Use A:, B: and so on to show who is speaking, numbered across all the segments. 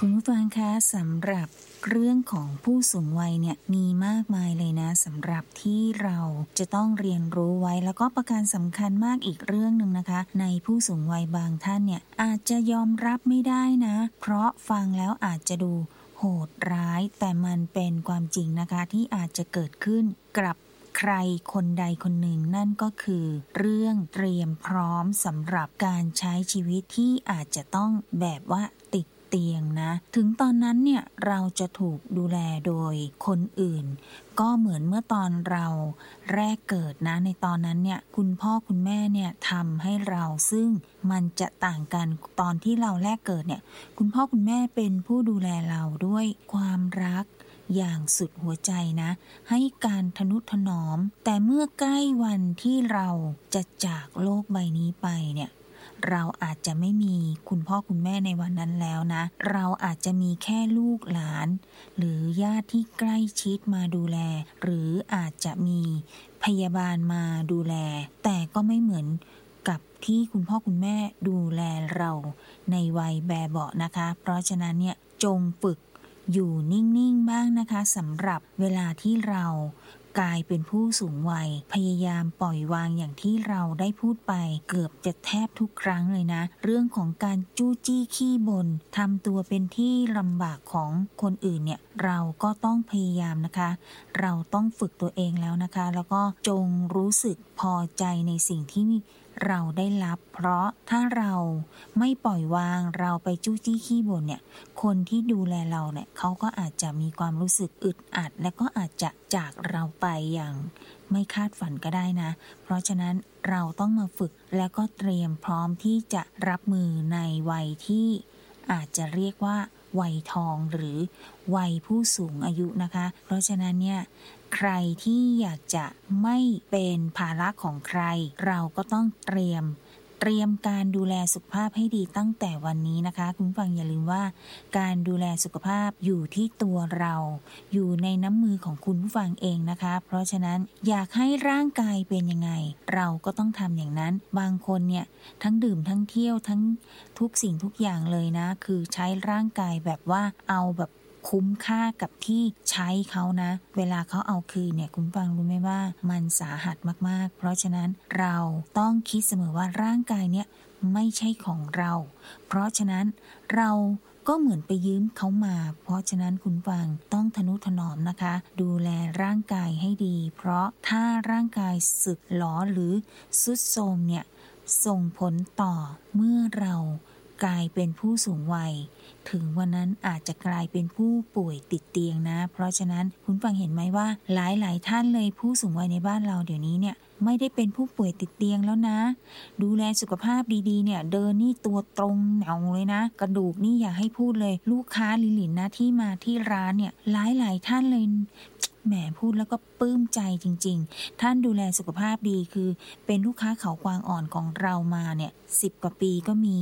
A: คุณผู้ฟังคะสำหรับเรื่องของผู้สูงวัยเนี่ยมีมากมายเลยนะสำหรับที่เราจะต้องเรียนรู้ไว้แล้วก็ประการสำคัญมากอีกเรื่องนึงนะคะในผู้สูงวัยบางท่านเนี่ยอาจจะยอมรับไม่ได้นะเพราะฟังแล้วอาจจะดูโหดร้ายแต่มันเป็นความจริงนะคะที่อาจจะเกิดขึ้นกับใครคนใดคนหนึ่งนั่นก็คือเรื่องเตรียมพร้อมสำหรับการใช้ชีวิตที่อาจจะต้องแบบว่าติดเตียงนะถึงตอนนั้นเนี่ยเราจะถูกดูแลโดยคนอื่นก็เหมือนเมื่อตอนเราแรกเกิดนะในตอนนั้นเนี่ยคุณพ่อคุณแม่เนี่ยทำให้เราซึ่งมันจะต่างกันตอนที่เราแรกเกิดเนี่ยคุณพ่อคุณแม่เป็นผู้ดูแลเราด้วยความรักอย่างสุดหัวใจนะให้การทนุถนอมแต่เมื่อใกล้วันที่เราจะจากโลกใบนี้ไปเนี่ยเราอาจจะไม่มีคุณพ่อคุณแม่ในวันนั้นแล้วนะเราอาจจะมีแค่ลูกหลานหรือญาติที่ใกล้ชิดมาดูแลหรืออาจจะมีพยาบาลมาดูแลแต่ก็ไม่เหมือนกับที่คุณพ่อคุณแม่ดูแลเราในวัยแบเบาะนะคะเพราะฉะนั้นเนี่ยจงฝึกอยู่นิ่งๆบ้างนะคะสำหรับเวลาที่เรากลายเป็นผู้สูงวัยพยายามปล่อยวางอย่างที่เราได้พูดไปเกือบจะแทบทุกครั้งเลยนะเรื่องของการจู้จี้ขี้บ่นทำตัวเป็นที่ลำบากของคนอื่นเนี่ยเราก็ต้องพยายามนะคะเราต้องฝึกตัวเองแล้วนะคะแล้วก็จงรู้สึกพอใจในสิ่งที่เราได้รับเพราะถ้าเราไม่ปล่อยวางเราไปจู้จี้ขี้บ่นเนี่ยคนที่ดูแลเราเนี่ยเขาก็อาจจะมีความรู้สึกอึดอัดและก็อาจจะจากเราไปอย่างไม่คาดฝันก็ได้นะเพราะฉะนั้นเราต้องมาฝึกแล้วก็เตรียมพร้อมที่จะรับมือในวัยที่อาจจะเรียกว่าวัยทองหรือวัยผู้สูงอายุนะคะเพราะฉะนั้นเนี่ยใครที่อยากจะไม่เป็นภาระของใครเราก็ต้องเตรียมการดูแลสุขภาพให้ดีตั้งแต่วันนี้นะคะคุณฟังอย่าลืมว่าการดูแลสุขภาพอยู่ที่ตัวเราอยู่ในน้ำมือของคุณผู้ฟังเองนะคะเพราะฉะนั้นอยากให้ร่างกายเป็นยังไงเราก็ต้องทำอย่างนั้นบางคนเนี่ยทั้งดื่มทั้งเที่ยวทั้งทุกสิ่งทุกอย่างเลยนะคือใช้ร่างกายแบบว่าเอาแบบคุ้มค่ากับที่ใช้เขานะเวลาเขาเอาคืนเนี่ยคุณฟังรู้ไหมว่ามันสาหัสมากๆเพราะฉะนั้นเราต้องคิดเสมอว่าร่างกายเนี่ยไม่ใช่ของเราเพราะฉะนั้นเราก็เหมือนไปยืมเขามาเพราะฉะนั้นคุณฟังต้องทนุถนอมนะคะดูแลร่างกายให้ดีเพราะถ้าร่างกายสึกหรอหรือทรุดโทรมเนี่ยส่งผลต่อเมื่อเรากลายเป็นผู้สูงวัยถึงวันนั้นอาจจะกลายเป็นผู้ป่วยติดเตียงนะเพราะฉะนั้นคุณฟังเห็นไหมว่าหลายท่านเลยผู้สูงวัยในบ้านเราเดี๋ยวนี้เนี่ยไม่ได้เป็นผู้ป่วยติดเตียงแล้วนะดูแลสุขภาพดีๆเนี่ยเดินนี่ตัวตรงเหนาเลยนะกระดูกนี่อย่าให้พูดเลยลูกค้าลิลินนะที่มาที่ร้านเนี่ยหลายท่านเลยแหมพูดแล้วก็ปลื้มใจจริงๆท่านดูแลสุขภาพดีคือเป็นลูกค้าเขากวางอ่อนของเรามาเนี่ย10กว่าปีก็มี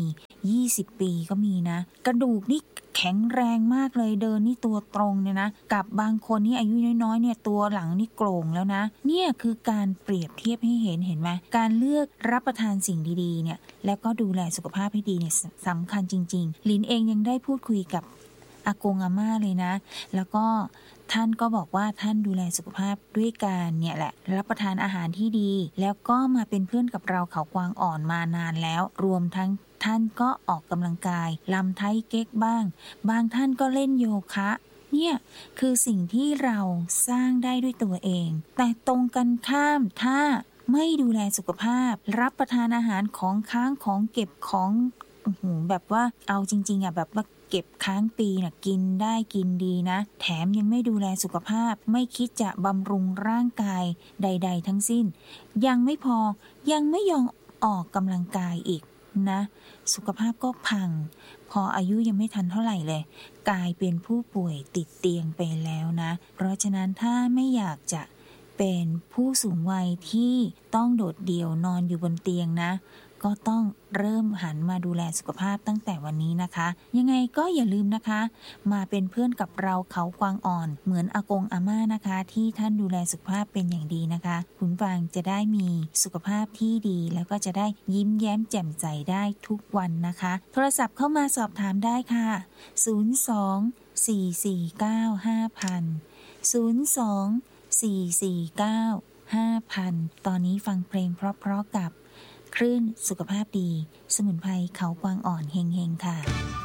A: 20ปีก็มีนะกระดูกนี่แข็งแรงมากเลยเดินนี่ตัวตรงเนี่ยนะกับบางคนนี่อายุน้อยๆเนี่ยตัวหลังนี่โกร่งแล้วนะเนี่ยคือการเปรียบเทียบให้เห็นไหมการเลือกรับประทานสิ่งดีๆเนี่ยแล้วก็ดูแลสุขภาพให้ดีเนี่ยสำคัญจริงๆลินเองยังได้พูดคุยกับอากงอาม่าเลยนะแล้วก็ท่านก็บอกว่าท่านดูแลสุขภาพด้วยการเนี่ยแหละรับประทานอาหารที่ดีแล้วก็มาเป็นเพื่อนกับเราเขากวางอ่อนมานานแล้วรวมทั้งท่านก็ออกกำลังกายลำไทเก๊กบ้างบางท่านก็เล่นโยคะเนี่ยคือสิ่งที่เราสร้างได้ด้วยตัวเองแต่ตรงกันข้ามถ้าไม่ดูแลสุขภาพรับประทานอาหารของค้างของเก็บของแบบว่าเอาจริงๆอ่ะแบบว่าเก็บค้างปีน่ะกินได้กินดีนะแถมยังไม่ดูแลสุขภาพไม่คิดจะบำรุงร่างกายใดๆทั้งสิ้นยังไม่พอยังไม่ยอมออกกำลังกายอีกนะสุขภาพก็พังพออายุยังไม่ทันเท่าไหร่เลยกลายเป็นผู้ป่วยติดเตียงไปแล้วนะเพราะฉะนั้นถ้าไม่อยากจะเป็นผู้สูงวัยที่ต้องโดดเดี่ยวนอนอยู่บนเตียงนะก็ต้องเริ่มหันมาดูแลสุขภาพตั้งแต่วันนี้นะคะยังไงก็อย่าลืมนะคะมาเป็นเพื่อนกับเราเขากวางอ่อนเหมือนอากงอาม่านะคะที่ท่านดูแลสุขภาพเป็นอย่างดีนะคะคุณฟางจะได้มีสุขภาพที่ดีแล้วก็จะได้ยิ้มแย้มแจ่มใสได้ทุกวันนะคะโทรศัพท์เข้ามาสอบถามได้ค่ะ02-449-5002-449-50ตอนนี้ฟังเพลงเพราะๆกับคลื่นสุขภาพดีสมุนไพรเขากวางอ่อนเฮงๆค่ะ